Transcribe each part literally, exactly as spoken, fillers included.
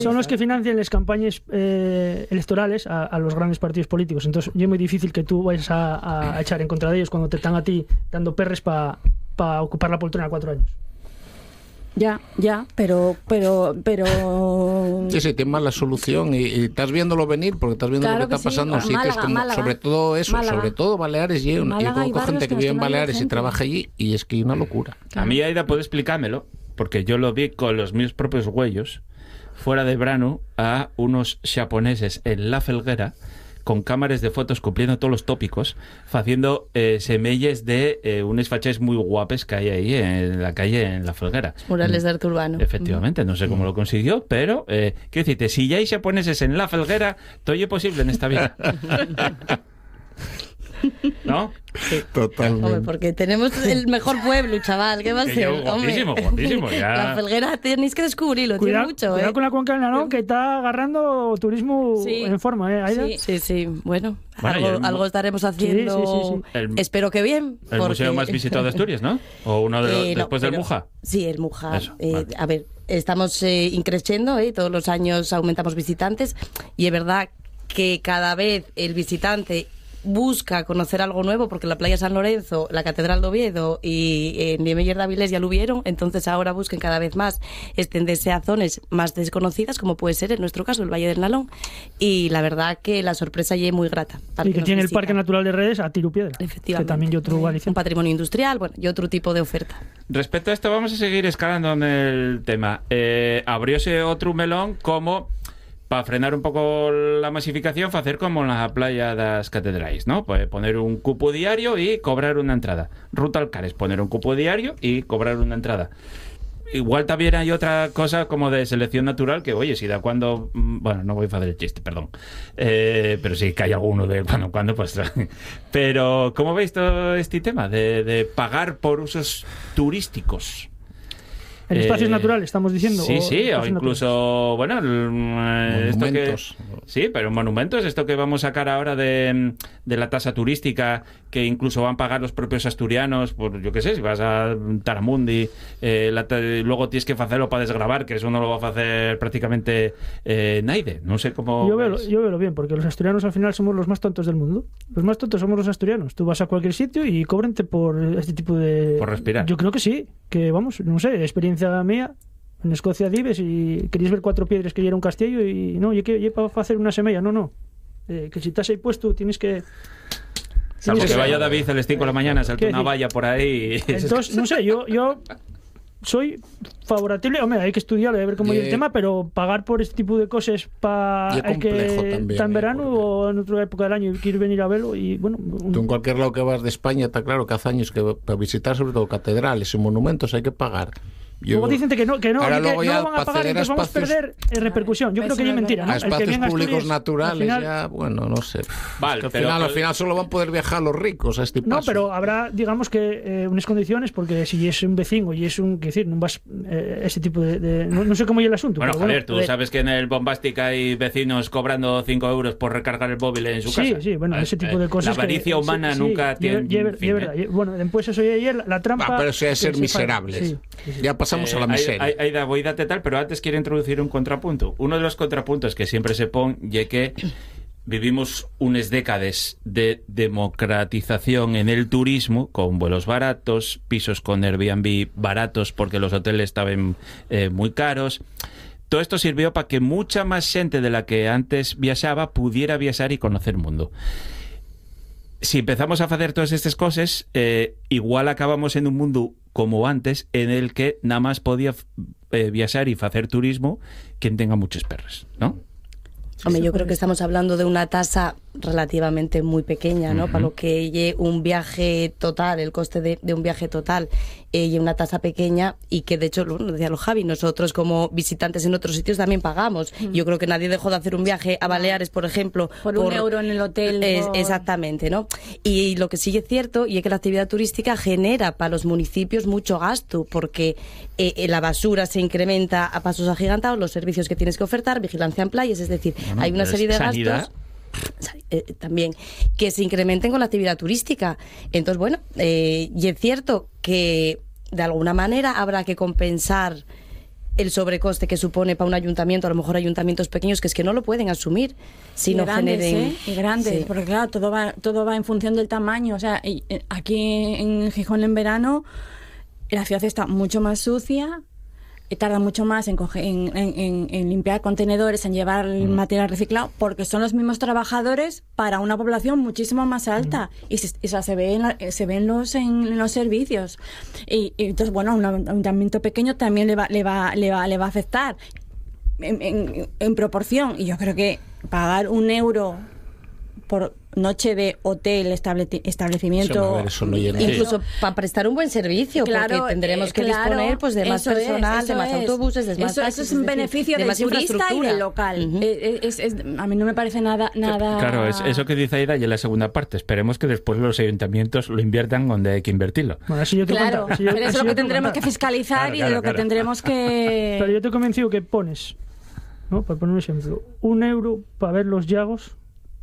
Son los que financian las campañas eh, electorales a, a los grandes partidos políticos. Entonces, es muy difícil que tú vayas a, a echar en contra de ellos cuando te están a ti dando perres para pa ocupar la poltrona cuatro años. Ya, ya, pero, pero, pero... Sí, sí, tienes mala solución y, y estás viéndolo venir porque estás viendo claro lo que, que está sí. pasando en sitios Málaga, como, Málaga, sobre todo eso, Málaga. sobre todo Baleares. Y una, yo conozco gente que vive en Baleares y trabaja allí y es que hay una locura. Claro. A mí Aida puede explicármelo, porque yo lo vi con los mis propios huellos, fuera de verano, a unos japoneses en La Felguera, con cámaras de fotos cumpliendo todos los tópicos, haciendo eh, semelles de eh, unos fachés muy guapes que hay ahí en la calle en La Felguera. Murales de arte urbano. Efectivamente, no sé cómo lo consiguió, pero eh, quiero decirte, si ya hay japoneses en La Felguera, todo es posible en esta vida. ¿No? Sí. Totalmente. Hombre, porque tenemos el mejor pueblo, chaval. ¿Qué va a Que ser? yo, guapísimo, Hombre. guapísimo. Ya. La Felguera tenéis que descubrirlo, Cuidado, tiene mucho, cuidado ¿eh? con la cuenca del Narón, que está agarrando turismo Sí. en forma, ¿eh? Aida? Sí, sí, sí. Bueno, Bueno, y algo, el- algo estaremos haciendo. Sí, sí, sí, sí. El- Espero que bien. El porque- museo más visitado de Asturias, ¿no? O uno de los, Eh, no, después del pero- Muja. Sí, el Muja. Eso, Eh, vale. A ver, estamos eh, increciendo, ¿eh? Todos los años aumentamos visitantes y es verdad que cada vez el visitante busca conocer algo nuevo porque la playa San Lorenzo, la Catedral de Oviedo y en Niemeyer de Avilés ya lo vieron, entonces ahora busquen cada vez más extenderse a zonas más desconocidas como puede ser en nuestro caso el Valle del Nalón y la verdad que la sorpresa ya es muy grata. para Y que nos tiene el visitan. Parque Natural de Redes a tiro piedra. Efectivamente. Que también yo otro un aliciente. patrimonio industrial, bueno, y otro tipo de oferta. Respecto a esto, vamos a seguir escalando en el tema. Eh, abrióse otro melón como para frenar un poco la masificación, hacer como en la playa de las catedrales, ¿no? Pues poner un cupo diario y cobrar una entrada. Ruta Alcares, poner un cupo diario y cobrar una entrada. Igual también hay otra cosa como de selección natural que, oye, si da cuando... Bueno, no voy a hacer el chiste, perdón. Eh, pero sí que hay alguno de cuando en cuando, pues... Pero, ¿cómo veis todo este tema de, de pagar por usos turísticos? En espacios Eh, naturales, estamos diciendo. Sí, o sí, o espacios incluso, bueno, el- esto que, Monumentos. sí, pero monumentos, esto que vamos a sacar ahora de, de la tasa turística, que incluso van a pagar los propios asturianos, por yo qué sé, si vas a Taramundi, eh, la ta- luego tienes que hacerlo para desgravar, que eso no lo va a hacer prácticamente eh, nadie, no sé cómo... Yo veo, veis. yo veo bien, porque los asturianos al final somos los más tontos del mundo. Los más tontos somos los asturianos. Tú vas a cualquier sitio y cóbrante por este tipo de... Por respirar. Yo creo que sí, que vamos, no sé, experiencia mía. En Escocia vives y querías ver cuatro piedras que ya era un castillo y no, y que para hacer una semella, no, no. Eh, que si estás ahí puesto tienes que... Salvo tienes que vaya David a las cinco de la mañana, salta ¿Qué una decir? valla por ahí... y- Entonces, no sé, yo, yo soy favorable, hombre, hay que estudiarlo y a ver cómo Y- es el tema, pero pagar por este tipo de cosas para Y es el que complejo también, está en eh, verano porque- o en otra época del año y quiere venir a verlo y bueno, un- Tú en cualquier lado que vas de España está claro que hace años que para visitar sobre todo catedrales y monumentos hay que pagar. Yo- luego dicen que no, que no, Ahora que luego no ya lo van a para pagar y acceder a entonces vamos a espacios- perder eh, repercusión. Yo Eso creo que es es verdad. mentira, ¿no? a El que espacios venga a públicos Asturias, naturales al final- ya, bueno, no sé. Vale, Es que al, pero- final, al final solo van a poder viajar los ricos a este No, paso. pero habrá, digamos que eh, unas condiciones, porque si es un vecino y es un, que decir, no vas eh, ese tipo de, de- no, no sé cómo es el asunto. Bueno, pero Javier, tú eh, sabes que en el Bombastic hay vecinos cobrando cinco euros por recargar el móvil en su Sí, casa. sí, bueno, Eh, ese tipo eh, de cosas. La avaricia que, humana sí, nunca sí, tiene y- y- y- fin, y- ¿eh? verdad. Y- Bueno, después eso ya ayer, la trampa... Ah, pero eso ya es ser que se fa- miserables. sí, sí, sí. Ya pasamos Eh, a la Aida- miseria. Aida, voy a darte tal, pero antes quiero introducir un contrapunto. Uno de los contrapuntos que siempre se pone es que vivimos unas décadas de democratización en el turismo, con vuelos baratos, pisos con Airbnb baratos porque los hoteles estaban eh, muy caros. Todo esto sirvió para que mucha más gente de la que antes viajaba pudiera viajar y conocer el mundo. Si empezamos a hacer todas estas cosas, eh, igual acabamos en un mundo como antes, en el que nada más podía eh, viajar y hacer turismo quien tenga muchos perros, ¿no? Hombre, yo creo que estamos hablando de una tasa relativamente muy pequeña, ¿no? Ujú. Para lo que lle un viaje total, el coste de, de un viaje total, eh, y una tasa pequeña y que de hecho, lo decía lo Javi, nosotros como visitantes en otros sitios también pagamos. Mm. Yo creo que nadie dejó de hacer un viaje a Baleares, por ejemplo, Por un euro en el hotel, Es- por- Exactamente, ¿no? Y lo que sí es cierto y es que la actividad turística genera para los municipios mucho gasto porque eh, eh, la basura se incrementa a pasos agigantados, los servicios que tienes que ofertar, vigilancia en playas, es decir, Bueno, hay una pero serie de sanidad. gastos eh, también que se incrementen con la actividad turística. Entonces, bueno, eh, y es cierto que de alguna manera habrá que compensar el sobrecoste que supone para un ayuntamiento, a lo mejor ayuntamientos pequeños que es que no lo pueden asumir si y no grandes, generen... ¿eh? Y grandes, Sí. porque claro, todo va, todo va en función del tamaño. O sea, y, eh, aquí en Gijón en verano la ciudad está mucho más sucia, y tarda mucho más en, coger, en, en, en, en limpiar contenedores, en llevar el Mm. material reciclado, porque son los mismos trabajadores para una población muchísimo más alta. Mm. Y, se, y se, se ve en, la, se ven los, en, en los servicios. Y, y entonces, bueno, a un ayuntamiento pequeño también le va, le va, le va, le va a afectar en, en, en proporción. Y yo creo que pagar un euro por noche de hotel, estableci- establecimiento... Eso no, a ver, eso no llena. Incluso para prestar un buen servicio, Claro, porque tendremos eh, que claro, disponer pues de más eso es, personal, eso de más es. autobuses, de más Eso, taxis, eso es un decir, beneficio de del más turista y infraestructura. del local. Ujú. Eh, es- es- a mí no me parece nada... nada... Claro, es eso que dice Aida y en la segunda parte. Esperemos que después los ayuntamientos lo inviertan donde hay que invertirlo. Bueno, así yo te Claro, conta- si yo- pero si eso es lo yo que te tendremos contar. que fiscalizar Claro, y claro, lo que claro. tendremos que... Pero yo te convencí que pones, ¿no? Para poner un ejemplo, un euro para ver los llagos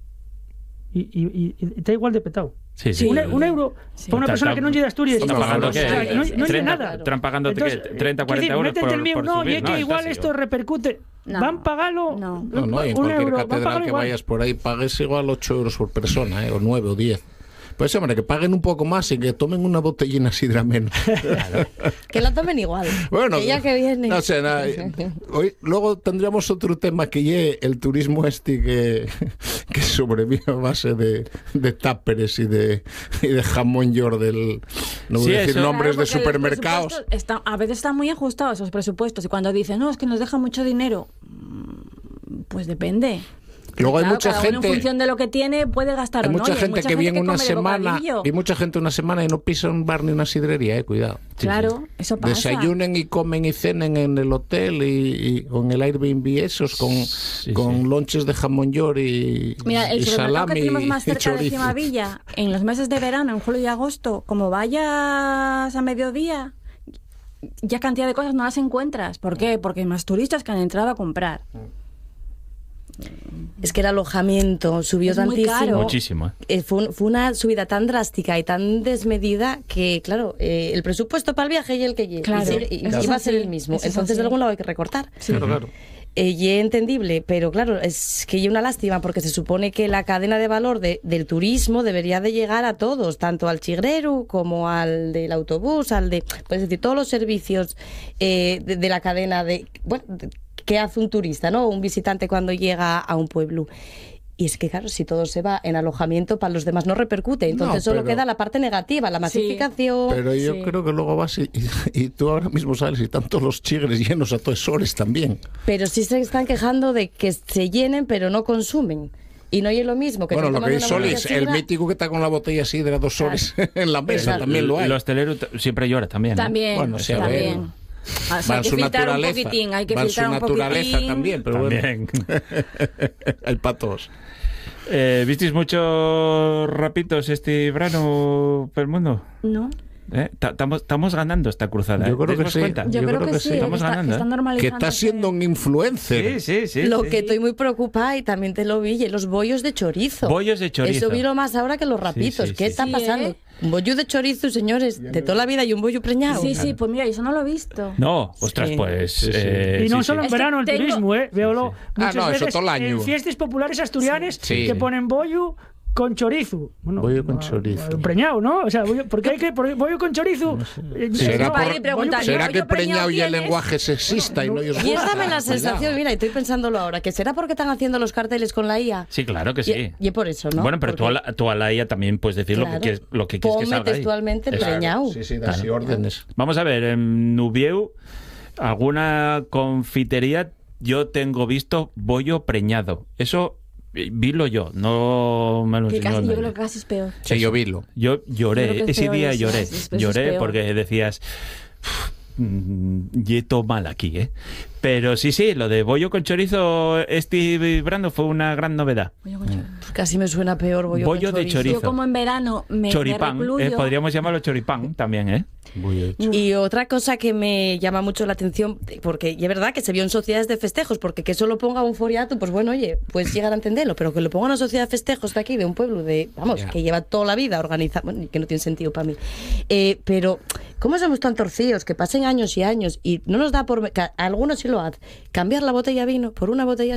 y, y, y, y está igual de petado. Sí, sí. Un, e- un euro Sí. para una Ta- persona ta- que no llega a Asturias. Está no, pagando o qué? sea, que no, no hay treinta, nada. están pagando Entonces, que treinta, eh, cuarenta quiero decir, euros métete por- el mío, por no, subir, y es ¿no? que El igual taxi, esto o- repercute. No. Van pagarlo No. No, no, y en un cualquier euro, van a catedral pagarlo que igual. vayas por ahí pagues igual ocho euros por persona, ¿eh? O nueve o diez. Pues hombre, que paguen un poco más y que tomen una botellina sidra menos. Que la tomen igual. Bueno, que ya que viene. no sé, nada, hoy, luego tendríamos otro tema que ye el turismo este que, que sobrevive a base de, de táperes y de, y de jamón york del... No voy Sí, a decir eso- nombres Claro, de porque los supermercados. presupuestos está- a veces están muy ajustados esos presupuestos y cuando dicen, no, es que nos deja mucho dinero, mm, pues depende. Luego hay Claro, mucha cada uno gente... en función de lo que tiene puede gastar Hay o no. mucha y hay gente que viene una come de semana bocadillo. y mucha gente una semana y no pisa un bar ni una sidrería, eh, cuidado. Claro, eso pasa. Desayunen y comen y cenen en el hotel y, y con el Airbnb esos, con, Sí, con sí. lonches de jamón york y, Mira, el y supermercado salami que tenemos más y cerca de chorizo. Cimavilla, en los meses de verano, en julio y agosto, como vayas a mediodía, ya cantidad de cosas no las encuentras. ¿Por qué? Porque hay más turistas que han entrado a comprar. Es que el alojamiento subió Es muy tantísimo. caro. Muchísimo, ¿eh? Eh, fue, un- fue una subida tan drástica y tan desmedida que, claro, eh, el presupuesto para el viaje y el que llegue Claro, y, y- eso iba a es ser así, el mismo. eso es Entonces, así. de algún lado hay que recortar. Claro, claro. Eh, y es entendible, pero claro, es que hay una lástima porque se supone que la cadena de valor de- del turismo debería de llegar a todos, tanto al chigrero como al del autobús, al de, pues, es decir, todos los servicios eh, de, de la cadena de, bueno, de- que hace un turista, ¿no? Un visitante cuando llega a un pueblo. Y es que, claro, si todo se va en alojamiento, para los demás no repercute. Entonces No, solo pero- queda la parte negativa, la masificación. Pero yo Sí. creo que luego vas y, y- y tú ahora mismo sales y tanto los chigres llenos a todas horas también. Pero sí se están quejando de que se llenen, pero no consumen. Y no es lo mismo que Bueno, te lo tomas que una hay Solís, botella el sidra. mítico que está con la botella sidra dos horas en la mesa, Exacto. también lo hay. El hostelero t- siempre llora también. ¿eh? También, Bueno, sí, a ver. también. Ah, o sea, Va hay en que su filtrar un naturaleza. poquitín, hay que Va en su filtrar un naturaleza poquitín. también, pero También. bueno, hay patos. Eh, ¿Visteis muchos rapitos este verano por el mundo? No, ¿Eh? Ta- Estamos estamos ganando esta cruzada. Yo ¿eh? creo ¿Te que das sí. cuenta? yo, creo, que, sí, Estamos está, ganando, está ¿eh? Que normalizando. está siendo un influencer. Sí, sí, sí. Lo sí. que estoy muy preocupada, y también te lo vi, y los bollos de chorizo. Bollos de chorizo. Eso vi lo más ahora que los rapitos. sí, ¿Qué sí. está Sí, pasando? ¿eh? Un bollo de chorizo, señores, de toda la vida y un bollo preñado. Sí, sí, pues mira, eso no lo he visto. No, ostras, Sí. pues... Sí, sí. eh, Y no sí, solo sí. en Es que verano el tengo- turismo, ¿eh? Véolo Ah, muchas no, eso veces todo el año. en fiestas populares asturianas Sí. que Sí. ponen bollo con chorizo. Bueno, Bollo con ah, chorizo. Preñado, ¿no? O sea, bollo, ¿por qué hay que por- bollo con chorizo? Eh, ¿Será, no, por- Para ir preguntar, ¿será ¿yo- que yo preñado preñado y el tienes? lenguaje sexista y no ellos Y esta me la sensación, mira, y estoy pensándolo ahora, que será porque están haciendo los carteles con la I A. Sí, claro que sí. Y, y es por eso, ¿no? Bueno, pero tú a, Porque- la, tú a la I A también puedes decir lo que Claro. quieres, lo que, quieres que Ponme salga ahí. textualmente Eso. preñado. Sí, sí, da así órdenes. Vamos a ver, en Nubieu, alguna confitería, yo tengo visto bollo preñado. Eso eh, vilo yo, no me lo Que enseñó casi, yo nadie. creo que casi es peor. Sí, yo vilo. Yo lloré, Yo creo que es ese peor día eso, lloré, es- es- es lloré peor. porque decías, yeto mal aquí, ¿eh? Pero sí, sí, lo de bollo con chorizo este Brando fue una gran novedad. Bollo con chorizo. Casi me suena peor bollo, Bollo de chorizo. Yo como en verano me, Choripán, me recluyo. eh, podríamos llamarlo choripán también, ¿eh? Muy hecho. Y otra cosa que me llama mucho la atención, porque y es verdad que se vio en sociedades de festejos, porque que solo ponga un foriato, pues bueno, oye, puedes llegar a entenderlo, pero que lo ponga una sociedad de festejos de aquí, de un pueblo, de vamos, Yeah. que lleva toda la vida organizado, bueno, que no tiene sentido para mí. Eh, pero, ¿cómo somos tan torcidos? Que pasen años y años y no nos da por... Que algunos sí lo hacen. Cambiar la botella de vino por una botella